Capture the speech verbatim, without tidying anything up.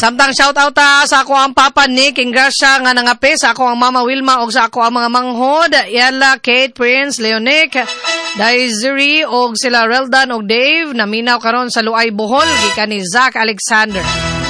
Samtang shout out ta sa ako ang Papa Nick, Ingrasya nga nangape, sa ako ang Mama Wilma, o sa ako ang mga manghod, Yala, Kate, Prince, Leonic, Daisy, o sila Reldan, o Dave, naminaw karon sa Luay, Bohol, gikan ni Zach Alexander.